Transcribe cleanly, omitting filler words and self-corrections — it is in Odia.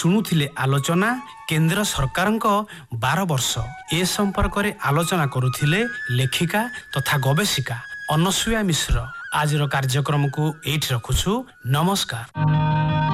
ଶୁଣୁଥିଲେ ଆଲୋଚନା କେନ୍ଦ୍ର ସରକାରଙ୍କ 12 ବର୍ଷ ଏ ସମ୍ପର୍କରେ ଆଲୋଚନା କରୁଥିଲେ ଲେଖିକା ତଥା ଗବେଷିକା ଅନସୂୟା ମିଶ୍ର। ଆଜିର କାର୍ଯ୍ୟକ୍ରମକୁ ଏଇଠି ରଖୁଛୁ। ନମସ୍କାର।